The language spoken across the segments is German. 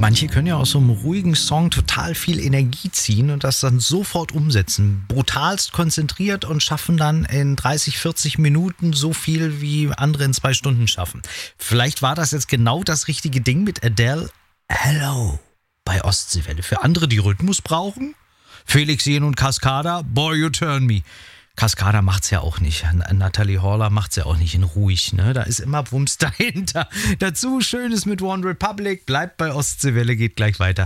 Manche können ja aus so einem ruhigen Song total viel Energie ziehen und das dann sofort umsetzen. Brutalst konzentriert und schaffen dann in 30, 40 Minuten so viel, wie andere in 2 Stunden schaffen. Vielleicht war das jetzt genau das richtige Ding mit Adele. Hello bei Ostseewelle. Für andere, die Rhythmus brauchen. Felix Jähn und Cascada, Boy You Turn Me. Cascada macht's ja auch nicht. Natalie Horler macht's ja auch nicht in ruhig, ne? Da ist immer Wumms dahinter. Dazu Schönes mit One Republic. Bleibt bei Ostseewelle, geht gleich weiter.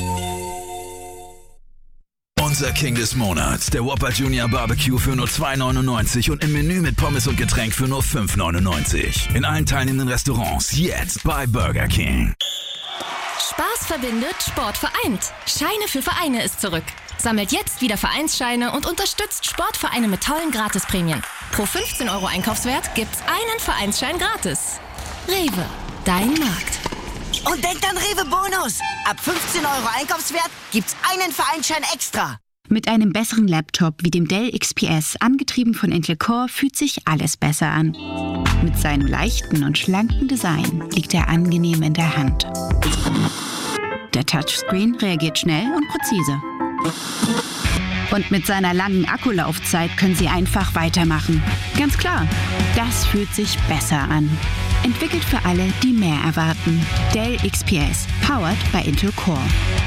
Unser King des Monats, der Whopper Junior Barbecue für nur 2,99 und im Menü mit Pommes und Getränk für nur 5,99. In allen teilnehmenden Restaurants jetzt bei Burger King. Spaß verbindet, Sport vereint. Scheine für Vereine ist zurück. Sammelt jetzt wieder Vereinsscheine und unterstützt Sportvereine mit tollen Gratisprämien. Pro 15 € Einkaufswert gibt's einen Vereinsschein gratis. Rewe, dein Markt. Und denkt an Rewe Bonus. Ab 15 € Einkaufswert gibt's einen Vereinsschein extra. Mit einem besseren Laptop wie dem Dell XPS, angetrieben von Intel Core, fühlt sich alles besser an. Mit seinem leichten und schlanken Design liegt er angenehm in der Hand. Der Touchscreen reagiert schnell und präzise. Und mit seiner langen Akkulaufzeit können Sie einfach weitermachen. Ganz klar, das fühlt sich besser an. Entwickelt für alle, die mehr erwarten. Dell XPS, powered by Intel Core.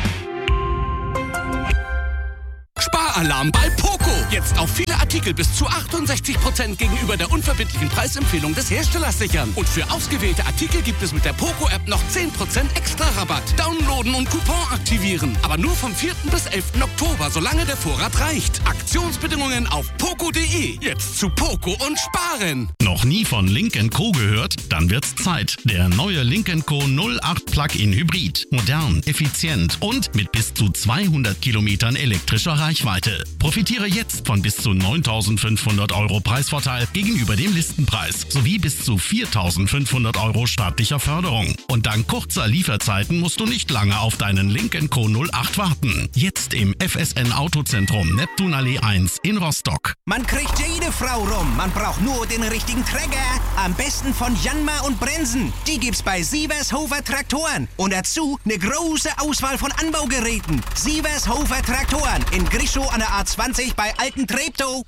Sparalarm bei Poco. Jetzt auf viele Artikel bis zu 68% gegenüber der unverbindlichen Preisempfehlung des Herstellers sichern. Und für ausgewählte Artikel gibt es mit der Poco-App noch 10% extra Rabatt. Downloaden und Coupon aktivieren. Aber nur vom 4. bis 11. Oktober, solange der Vorrat reicht. Aktionsbedingungen auf poco.de. Jetzt zu Poco und sparen. Noch nie von Lynk & Co. gehört? Dann wird's Zeit. Der neue Lynk & Co. 08 Plug-in Hybrid. Modern, effizient und mit bis zu 200 Kilometern elektrischer Reichweite. Profitiere jetzt von bis zu 9.500 € Preisvorteil gegenüber dem Listenpreis sowie bis zu 4.500 € staatlicher Förderung. Und dank kurzer Lieferzeiten musst du nicht lange auf deinen Lynk & Co. 08 warten. Jetzt im FSN Autozentrum Neptunallee 1 in Rostock. Man kriegt jede Frau rum. Man braucht nur den richtigen Träger. Am besten von Janmar und Bremsen. Die gibt's bei Sievershofer Traktoren. Und dazu eine große Auswahl von Anbaugeräten. Sievershofer Traktoren in Grischow an der A20 bei Alten Treptow.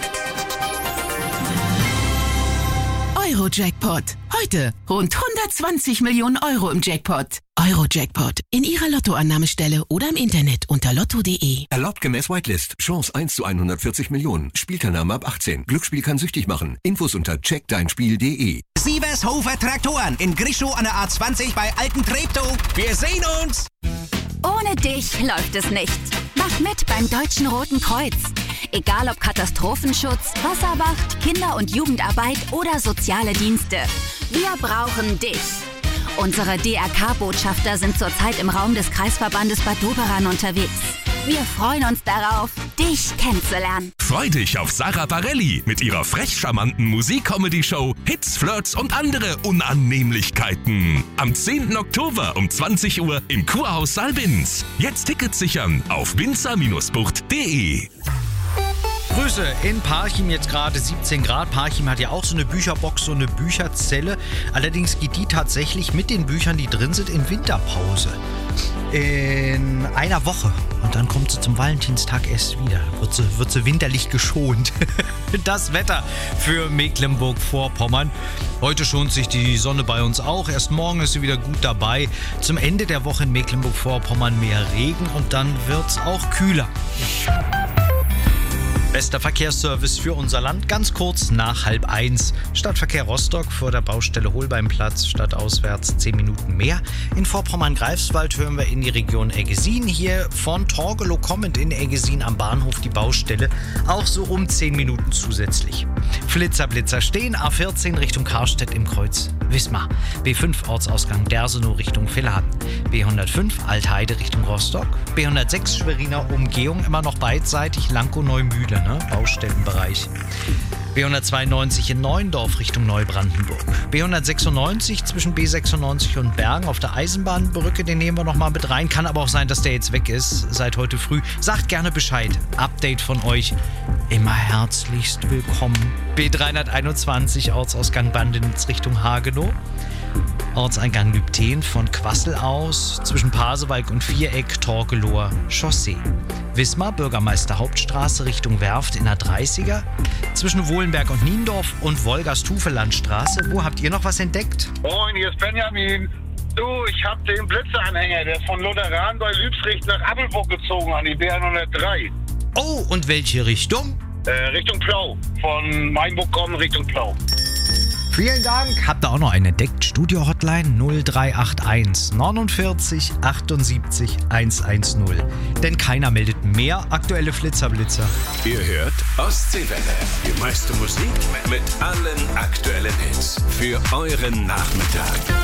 Eurojackpot. Heute rund 120 Millionen € im Jackpot. Eurojackpot. In Ihrer Lottoannahmestelle oder im Internet unter lotto.de. Erlaubt gemäß Whitelist. Chance 1 zu 140 Millionen. Spielteilnahme ab 18. Glücksspiel kann süchtig machen. Infos unter checkdeinspiel.de. Sievershofer Traktoren in Grischow an der A20 bei Alten Treptow. Wir sehen uns! Ohne dich läuft es nicht. Mach mit beim Deutschen Roten Kreuz. Egal ob Katastrophenschutz, Wasserwacht, Kinder- und Jugendarbeit oder soziale Dienste. Wir brauchen dich. Unsere DRK-Botschafter sind zurzeit im Raum des Kreisverbandes Bad Doberan unterwegs. Wir freuen uns darauf, dich kennenzulernen. Freu dich auf Sarah Bareilles mit ihrer frech charmanten Musik-Comedy-Show Hits, Flirts und andere Unannehmlichkeiten. Am 10. Oktober um 20 Uhr im Kurhaus Saalbinz. Jetzt Tickets sichern auf binzer-bucht.de. Grüße in Parchim, jetzt gerade 17 Grad. Parchim hat ja auch so eine Bücherbox, so eine Bücherzelle. Allerdings geht die tatsächlich mit den Büchern, die drin sind, in Winterpause. In einer Woche. Und dann kommt sie zum Valentinstag erst wieder. Wird sie winterlich geschont. Das Wetter für Mecklenburg-Vorpommern. Heute schont sich die Sonne bei uns auch. Erst morgen ist sie wieder gut dabei. Zum Ende der Woche in Mecklenburg-Vorpommern mehr Regen und dann wird es auch kühler. Bester Verkehrsservice für unser Land, ganz kurz nach 12:30. Stadtverkehr Rostock vor der Baustelle Holbeimplatz, stadtauswärts 10 Minuten mehr. In Vorpommern-Greifswald hören wir in die Region Eggesin. Hier von Torgelow kommend in Eggesin am Bahnhof die Baustelle, auch so um 10 Minuten zusätzlich. Flitzer stehen, A14 Richtung Karstedt im Kreuz Wismar. B5 Ortsausgang Dersenow Richtung Villaden. B105 Altheide Richtung Rostock. B106 Schweriner Umgehung, immer noch beidseitig Lankow-Neumühle, ne? Baustellenbereich. B192 in Neuendorf Richtung Neubrandenburg. B196 zwischen B96 und Bergen auf der Eisenbahnbrücke, den nehmen wir nochmal mit rein. Kann aber auch sein, dass der jetzt weg ist seit heute früh. Sagt gerne Bescheid. Update von euch. Immer herzlichst willkommen. B321 Ortsausgang Bandenitz Richtung Hagenow. Ortseingang Lübten von Quassel aus, zwischen Pasewalk und Viereck, Torgelower, Chaussee. Wismar, Bürgermeister Hauptstraße Richtung Werft in der 30er, zwischen Wohlenberg und Niendorf und Wolgast-Hufelandstraße. Wo habt ihr noch was entdeckt? Moin, hier ist Benjamin. Du, ich hab den Blitzeanhänger, der ist von Lutheran bei Lübsricht nach Appelburg gezogen an die BR-103. Oh, und welche Richtung? Richtung Plau. Von Mainburg kommen Richtung Plau. Vielen Dank. Habt ihr auch noch einen entdeckt? Studio-Hotline 0381 49 78 110. Denn keiner meldet mehr aktuelle Flitzer-Blitzer. Ihr hört Ostseewelle. Die meiste Musik mit allen aktuellen Hits. Für euren Nachmittag.